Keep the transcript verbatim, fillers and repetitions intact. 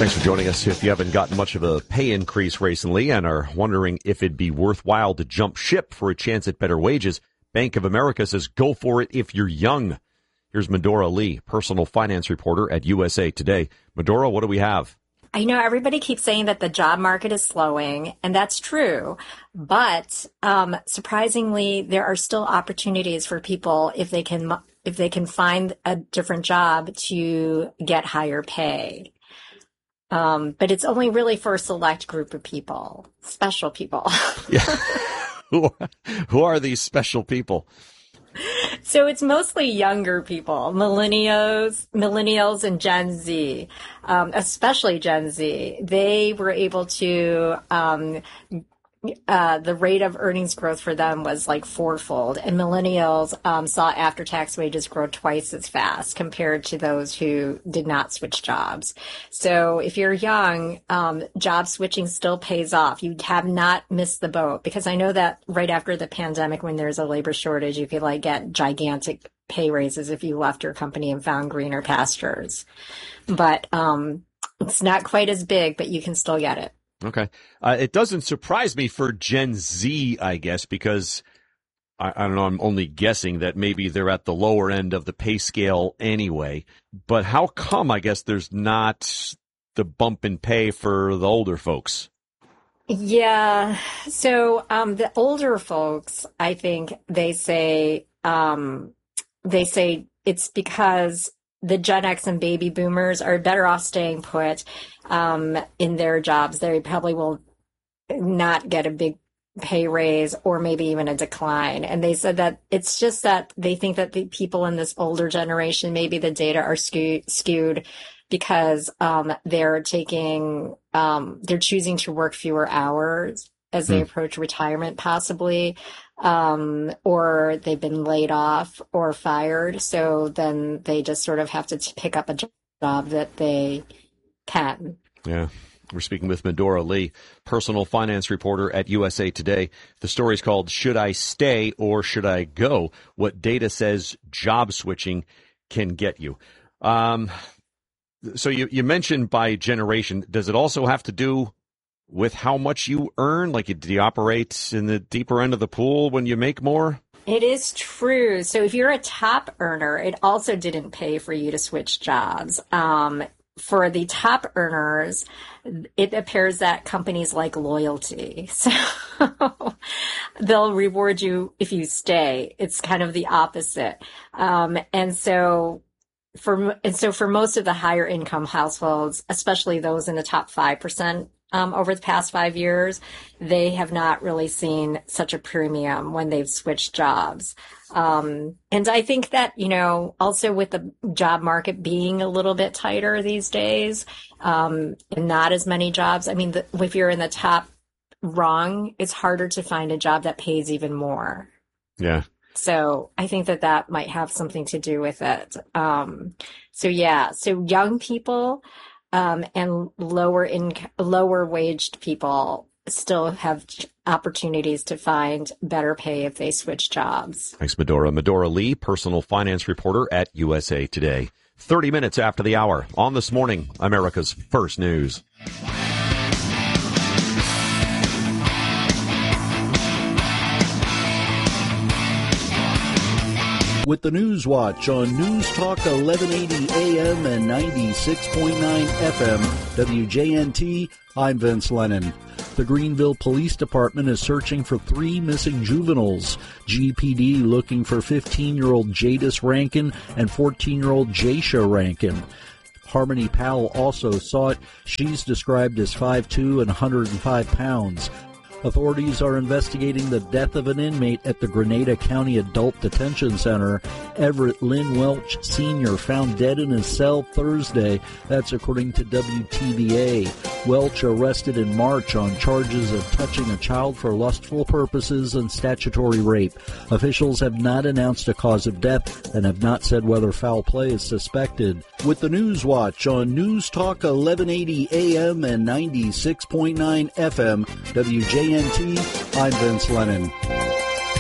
Thanks for joining us. If you haven't gotten much of a pay increase recently and are wondering if it'd be worthwhile to jump ship for a chance at better wages, Bank of America says go for it if you're young. Here's Medora Lee, personal finance reporter at U S A Today. Medora, what do we have? I know everybody keeps saying that the job market is slowing, and that's true. But um, surprisingly, there are still opportunities for people if they can if they can find a different job to get higher pay. Um, but it's only really for a select group of people, special people. Yeah. who, are, who are these special people? So it's mostly younger people, millennials, millennials and Gen Z, um, especially Gen Z. They were able to, um, uh, the rate of earnings growth for them was like fourfold, and millennials um, saw after-tax wages grow twice as fast compared to those who did not switch jobs. So if you're young, um, job switching still pays off. You have not missed the boat, because I know that right after the pandemic, when there's a labor shortage, you could like get gigantic pay raises if you left your company and found greener pastures. But um, it's not quite as big, but you can still get it. Okay. Uh, it doesn't surprise me for Gen Z, I guess, because I, I don't know, I'm only guessing that maybe they're at the lower end of the pay scale anyway. But how come, I guess, there's not the bump in pay for the older folks? Yeah. So um, the older folks, I think they say um, they say it's because the Gen X and baby boomers are better off staying put um, in their jobs. They probably will not get a big pay raise or maybe even a decline. And they said that it's just that they think that the people in this older generation, maybe the data are skewed, skewed because um, they're taking, um, they're choosing to work fewer hours as they mm. approach retirement, possibly, um, or they've been laid off or fired. So then they just sort of have to t- pick up a job that they can. Yeah. We're speaking with Medora Lee, personal finance reporter at U S A Today. The story's called Should I Stay or Should I Go? What data says job switching can get you. Um, so you, you mentioned by generation. Does it also have to do with how much you earn? Like, do you operate in the deeper end of the pool when you make more? It is true. So if you're a top earner, it also didn't pay for you to switch jobs. Um, for the top earners, it appears that companies like loyalty. So they'll reward you if you stay. It's kind of the opposite. Um, and so for, and so for most of the higher income households, especially those in the top five percent, Um, over the past five years, they have not really seen such a premium when they've switched jobs. Um, and I think that, you know, also with the job market being a little bit tighter these days, um, and not as many jobs, I mean, the, if you're in the top rung, it's harder to find a job that pays even more. Yeah. So I think that that might have something to do with it. Um, so yeah, so young people, Um, and lower inc- lower waged people still have opportunities to find better pay if they switch jobs. Thanks, Medora. Medora Lee, personal finance reporter at U S A Today. thirty minutes after the hour on This Morning, America's First News. With the News Watch on News Talk eleven eighty A M and ninety-six point nine F M, W J N T, I'm Vince Lennon. The Greenville Police Department is searching for three missing juveniles. G P D looking for fifteen-year-old Jadis Rankin and fourteen-year-old Jasha Rankin. Harmony Powell also saw it. She's described as five foot two and one hundred five pounds. Authorities are investigating the death of an inmate at the Grenada County Adult Detention Center. Everett Lynn Welch Senior found dead in his cell Thursday. That's according to W T V A. Welch arrested in March on charges of touching a child for lustful purposes and statutory rape. Officials have not announced a cause of death and have not said whether foul play is suspected. With the News Watch on News Talk eleven eighty A M and ninety-six point nine F M, W J N T, I'm Vince Lennon.